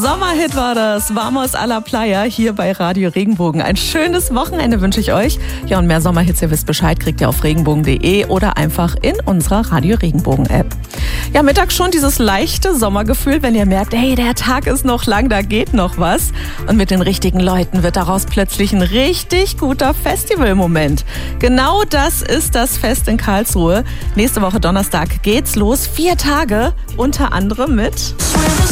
Sommerhit war das. Vamos a la Playa hier bei Radio Regenbogen. Ein schönes Wochenende wünsche ich euch. Ja, und mehr Sommerhits, ihr wisst Bescheid, kriegt ihr auf regenbogen.de oder einfach in unserer Radio Regenbogen App. Ja, mittags schon dieses leichte Sommergefühl, wenn ihr merkt, hey, der Tag ist noch lang, da geht noch was. Und mit den richtigen Leuten wird daraus plötzlich ein richtig guter Festivalmoment. Genau das ist das Fest in Karlsruhe. Nächste Woche Donnerstag geht's los. 4 Tage, unter anderem mit